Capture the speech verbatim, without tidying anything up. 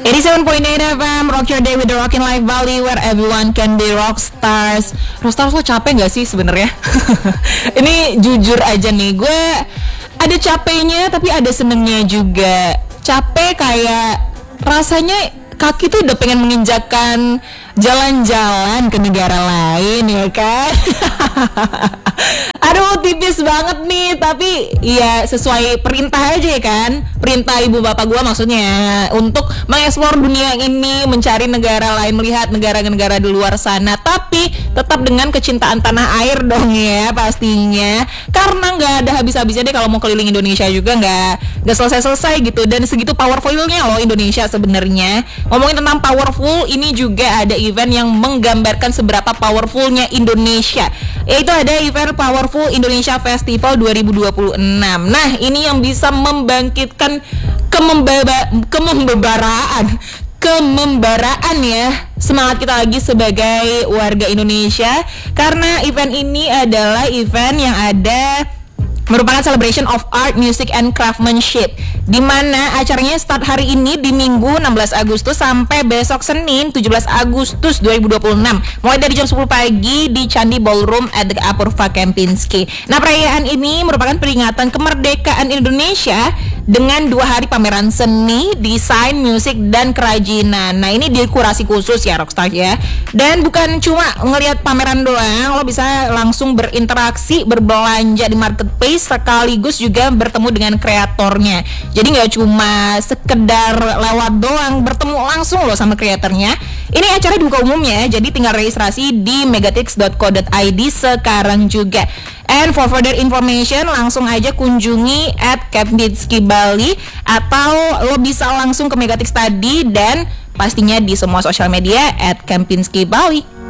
eighty-seven point eight F M, rock your day with the Rockin' Life Bali, where everyone can be rock stars. Rock stars lo capek gak sih sebenarnya? Ini jujur aja nih, gue ada capeknya tapi ada senengnya juga. Capek kayak rasanya kaki tuh udah pengen menginjakan jalan-jalan ke negara lain, ya kan? Aduh, tipis banget nih, tapi ya sesuai perintah aja ya kan, perintah ibu bapak gue maksudnya untuk mengeksplor dunia ini, mencari negara lain, melihat negara-negara di luar sana, tapi tetap dengan kecintaan tanah air dong ya pastinya, karena nggak ada habis-habisnya deh kalau mau keliling Indonesia juga, nggak nggak selesai-selesai gitu, dan segitu powerfulnya loh Indonesia sebenarnya. Ngomongin tentang powerful, ini juga ada event yang menggambarkan seberapa powerfulnya Indonesia, yaitu ada event Powerful Indonesia Festival dua ribu dua puluh enam. Nah, ini yang bisa membangkitkan kemembara, kemembaraan kemembaraan ya, semangat kita lagi sebagai warga Indonesia, karena event ini adalah event yang ada merupakan celebration of art, music, and craftsmanship, di mana acaranya start hari ini di Minggu enam belas Agustus sampai besok Senin tujuh belas Agustus dua ribu dua puluh enam, mulai dari jam sepuluh pagi di Candi Ballroom at the Apurva Kempinski. Nah, perayaan ini merupakan peringatan kemerdekaan Indonesia dengan dua hari pameran seni, desain, musik, dan kerajinan. Nah, ini dikurasi khusus ya Rockstar ya. Dan bukan cuma ngelihat pameran doang, lo bisa langsung berinteraksi, berbelanja di marketplace, sekaligus juga bertemu dengan kreatornya. Jadi nggak cuma sekedar lewat doang, bertemu langsung loh sama kreatornya. Ini acara dibuka umumnya, jadi tinggal registrasi di megatix dot co dot i d sekarang juga. And for further information, langsung aja kunjungi at Kempinski Bali, atau lo bisa langsung ke Megatix tadi, dan pastinya di semua sosial media at Kempinski Bali.